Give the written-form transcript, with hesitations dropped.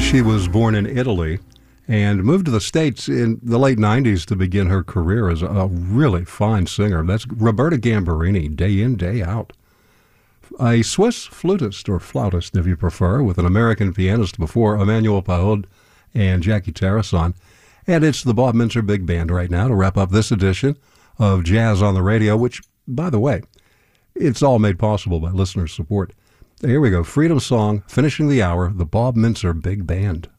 She was born in Italy and moved to the States in the late 90s to begin her career as a really fine singer. That's Roberta Gambarini, day in, day out. A Swiss flutist, or flautist if you prefer, with an American pianist before, Emmanuel Pahud and Jackie Tarrason. And it's the Bob Mintzer Big Band right now to wrap up this edition of Jazz on the Radio, which, by the way, it's all made possible by listener support. Here we go, Freedom Song, finishing the hour, the Bob Mintzer Big Band.